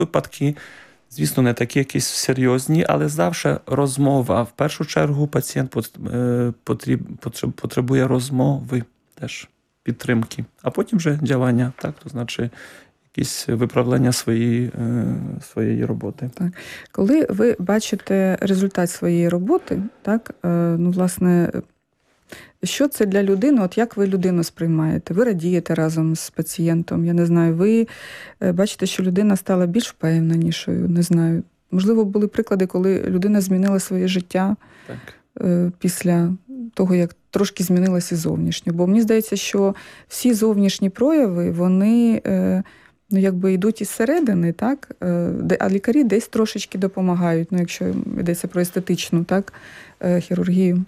випадки, звісно, не такі якісь серйозні, але завжди розмова. В першу чергу пацієнт потребує розмови теж, підтримки, а потім вже діяння, так, то значить якісь виправлення своєї роботи. Так. Коли ви бачите результат своєї роботи, так, власне, що це для людини? От як ви людину сприймаєте? Ви радієте разом з пацієнтом, я не знаю, ви бачите, що людина стала більш впевненішою, не знаю. Можливо, були приклади, коли людина змінила своє життя після того, як трошки змінилася зовнішньо. Бо мені здається, що всі зовнішні прояви, вони якби йдуть із середини, так? А лікарі десь трошечки допомагають, якщо йдеться про естетичну, так, хірургію.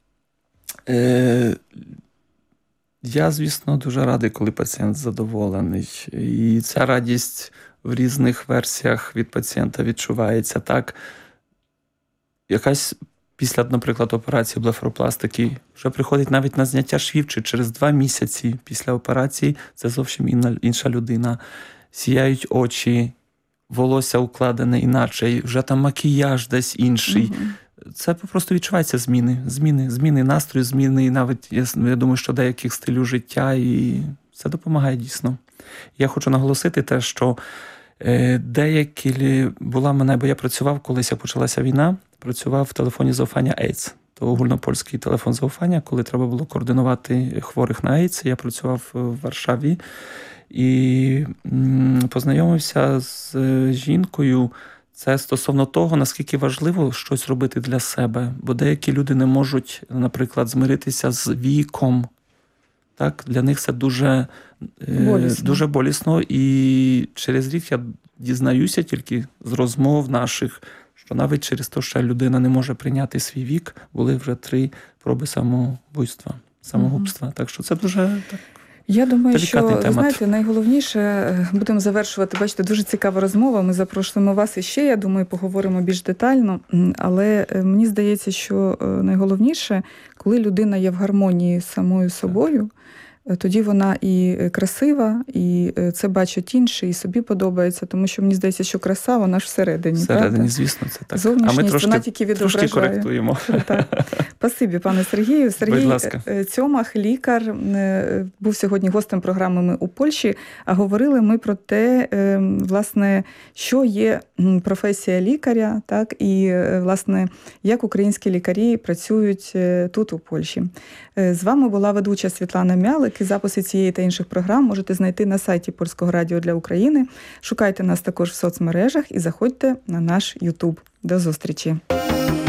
Я, звісно, дуже радий, коли пацієнт задоволений. І ця радість в різних версіях від пацієнта відчувається. Так, якась після, наприклад, операції блефаропластики вже приходить навіть на зняття швів, чи через 2 місяці після операції це зовсім інша людина. Сіяють очі, волосся укладене іначе, вже там макіяж десь інший. Це просто відчувається зміни настрою, зміни навіть, я думаю, що деяких стилів життя, і це допомагає дійсно. Я хочу наголосити те, що деякі була мене, бо я працював, колись як почалася війна, працював в телефоні заufання AIDS. То огульнопольський телефон заufання, коли треба було координувати хворих на AIDS. Я працював в Варшаві і познайомився з жінкою. Це стосовно того, наскільки важливо щось робити для себе. Бо деякі люди не можуть, наприклад, змиритися з віком. Так? Для них це дуже болісно. І через рік я дізнаюся тільки з розмов наших, що навіть через те, що людина не може прийняти свій вік, були вже 3 проби самогубства. Так що це дуже так. Я думаю, що, ви знаєте, найголовніше, будемо завершувати, бачите, дуже цікава розмова, ми запрошуємо вас іще, я думаю, поговоримо більш детально, але мені здається, що найголовніше, коли людина є в гармонії з самою собою, тоді вона і красива, і це бачать інші, і собі подобається, тому що мені здається, що краса, вона ж всередині. Всередині, звісно, це так. Зовнішність, вона тільки відображає. Трошки коректуємо. Так. Спасибі, пане Сергію. Сергій Цьомах, лікар, був сьогодні гостем програми «Ми у Польщі», а говорили ми про те, власне, що є професія лікаря, так, і, власне, як українські лікарі працюють тут, у Польщі. З вами була ведуча Світлана Мялик. І записи цієї та інших програм можете знайти на сайті Польського радіо для України. Шукайте нас також в соцмережах і заходьте на наш YouTube. До зустрічі!